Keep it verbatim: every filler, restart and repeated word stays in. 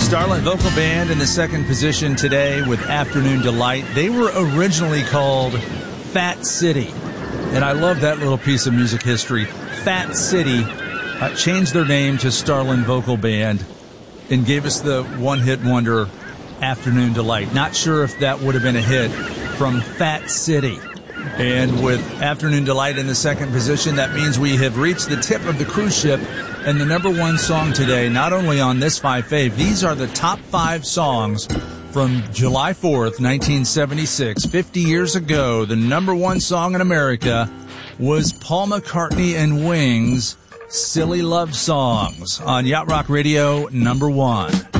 Starlight Vocal Band in the second position today with Afternoon Delight. They were originally called Fat City, and I love that little piece of music history. Fat City uh, changed their name to Starlight Vocal Band and gave us the one-hit wonder Afternoon Delight. Not sure if that would have been a hit from Fat City. And with Afternoon Delight in the second position, that means we have reached the tip of the cruise ship and the number one song today, not only on this Five Fave, these are the top five songs from July fourth, nineteen seventy-six. fifty years ago, the number one song in America was Paul McCartney and Wings' Silly Love Songs on Yacht Rock Radio, number one.